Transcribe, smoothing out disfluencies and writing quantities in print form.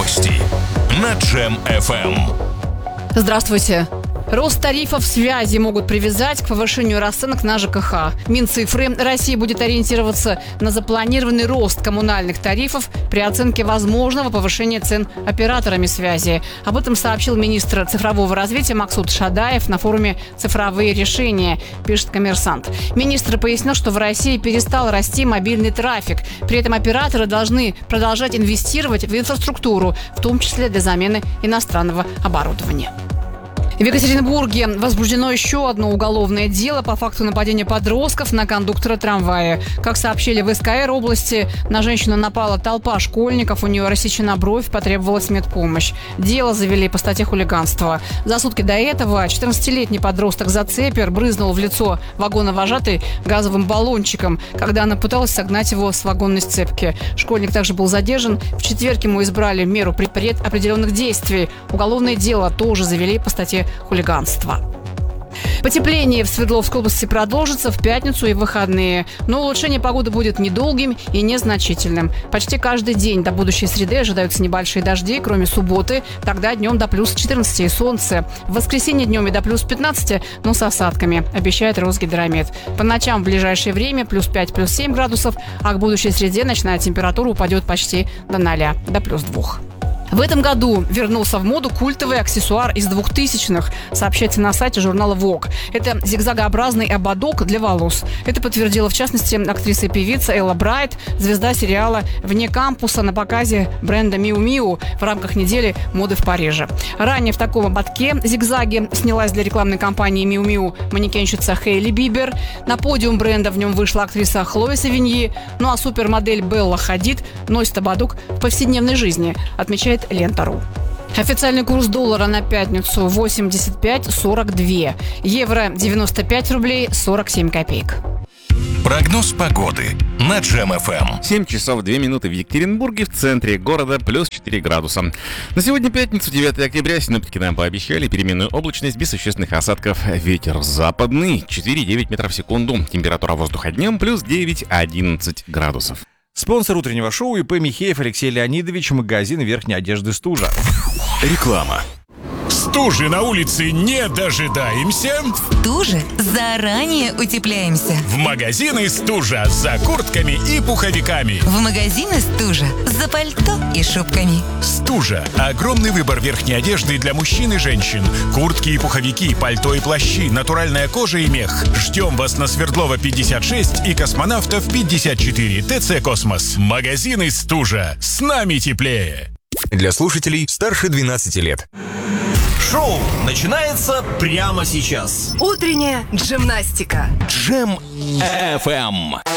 Новости на Джем FM. Здравствуйте. Рост тарифов связи могут привязать к повышению расценок на ЖКХ. Минцифры России будет ориентироваться на запланированный рост коммунальных тарифов при оценке возможного повышения цен операторами связи. Об этом сообщил министр цифрового развития Максут Шадаев на форуме «Цифровые решения», пишет «Коммерсант». Министр пояснил, что в России перестал расти мобильный трафик. При этом операторы должны продолжать инвестировать в инфраструктуру, в том числе для замены иностранного оборудования. В Екатеринбурге возбуждено еще одно уголовное дело по факту нападения подростков на кондуктора трамвая. Как сообщили в СКР области, на женщину напала толпа школьников, у нее рассечена бровь, потребовалась медпомощь. Дело завели по статье хулиганства. За сутки до этого 14-летний подросток-зацепер брызнул в лицо вагоновожатой газовым баллончиком, когда она пыталась согнать его с вагонной сцепки. Школьник также был задержан. В четверг ему избрали меру предопределенных действий. Уголовное дело тоже завели по статье хулиганства. Потепление в Свердловской области продолжится в пятницу и в выходные, но улучшение погоды будет недолгим и незначительным. Почти каждый день до будущей среды ожидаются небольшие дожди, кроме субботы, тогда днем до плюс 14 и солнце. В воскресенье днем и до плюс 15, но с осадками, обещает Росгидромет. По ночам в ближайшее время плюс 5, плюс 7 градусов, а к будущей среде ночная температура упадет почти до 0, до плюс 2. В этом году вернулся в моду культовый аксессуар из 2000-х, сообщается на сайте журнала Vogue. Это зигзагообразный ободок для волос. Это подтвердила, в частности, актриса и певица Элла Брайт, звезда сериала «Вне кампуса» на показе бренда Miu Miu в рамках недели моды в Париже. Ранее в таком ободке зигзаги снялась для рекламной кампании Miu Miu манекенщица Хейли Бибер. На подиум бренда в нем вышла актриса Хлоя Савиньи. Ну а супермодель Белла Хадид носит ободок в повседневной жизни, отмечает Лента.ру. Официальный курс доллара на пятницу 85.42. Евро 95 рублей 47 копеек. Прогноз погоды на Джем FM. 7 часов 2 минуты в Екатеринбурге, в центре города, плюс 4 градуса. На сегодня пятницу, 9 октября, синоптики нам пообещали переменную облачность без существенных осадков. Ветер западный 4,9 метров в секунду. Температура воздуха днем плюс 9-11 градусов. Спонсор утреннего шоу ИП Михеев Алексей Леонидович, магазин верхней одежды «Стужа». Реклама. Стужи на улице не дожидаемся. Стужи заранее утепляемся. В магазины «Стужа» за куртками и пуховиками. В магазины «Стужа» за пальто и шубками. «Стужа» – огромный выбор верхней одежды для мужчин и женщин. Куртки и пуховики, пальто и плащи, натуральная кожа и мех. Ждем вас на Свердлова 56 и Космонавтов 54, ТЦ «Космос». Магазины «Стужа». С нами теплее. Для слушателей старше 12 лет. Шоу начинается прямо сейчас. Утренняя джимнастика. Джем FM.